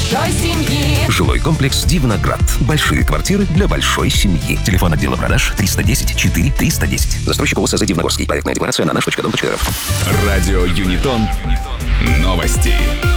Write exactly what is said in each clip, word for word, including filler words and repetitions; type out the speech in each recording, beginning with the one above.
большой семьи. Жилой комплекс «Дивноград». Большие квартиры для большой семьи. Телефон отдела продаж триста десять четыре триста десять. Застройщик ОСЗ «Дивногорский». Проектная декларация на наш точка дом точка рф. Радио Юнитон. Новости.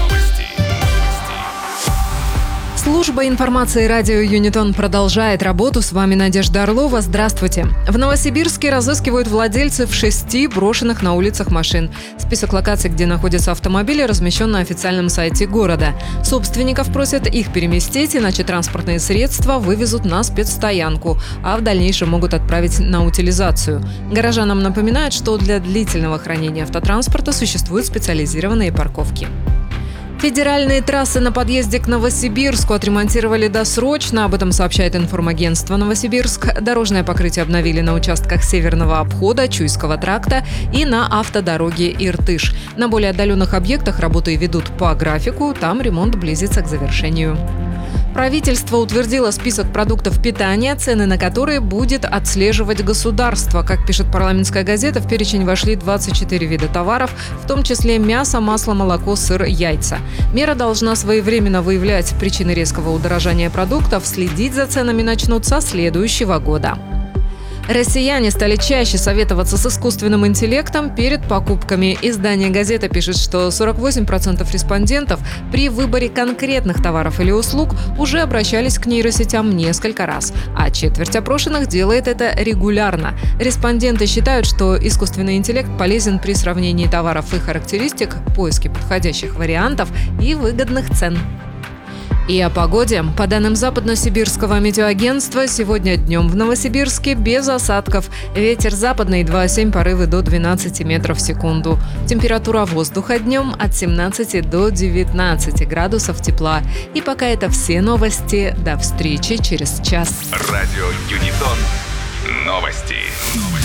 Служба информации радио Юнитон продолжает работу. С вами Надежда Орлова. Здравствуйте. В Новосибирске разыскивают владельцев шести брошенных на улицах машин. Список локаций, где находятся автомобили, размещен на официальном сайте города. Собственников просят их переместить, иначе транспортные средства вывезут на спецстоянку, а в дальнейшем могут отправить на утилизацию. Горожанам напоминают, что для длительного хранения автотранспорта существуют специализированные парковки. Федеральные трассы на подъезде к Новосибирску отремонтировали досрочно. Об этом сообщает информагентство «Новосибирск». Дорожное покрытие обновили на участках Северного обхода, Чуйского тракта и на автодороге Иртыш. На более отдаленных объектах работы ведут по графику, там ремонт близится к завершению. Правительство утвердило список продуктов питания, цены на которые будет отслеживать государство. Как пишет парламентская газета, в перечень вошли двадцать четыре вида товаров, в том числе мясо, масло, молоко, сыр, яйца. Мера должна своевременно выявлять причины резкого удорожания продуктов, следить за ценами начнут со следующего года. Россияне стали чаще советоваться с искусственным интеллектом перед покупками. Издание «Газета» пишет, что сорок восемь процентов респондентов при выборе конкретных товаров или услуг уже обращались к нейросетям несколько раз, а четверть опрошенных делает это регулярно. Респонденты считают, что искусственный интеллект полезен при сравнении товаров и характеристик, поиске подходящих вариантов и выгодных цен. И о погоде. По данным Западно-Сибирского метеоагентства, сегодня днем в Новосибирске без осадков. Ветер западный два семь, порывы до двенадцати метров в секунду. Температура воздуха днем от семнадцати до девятнадцати градусов тепла. И пока это все новости. До встречи через час. Радио Юнитон. Новости.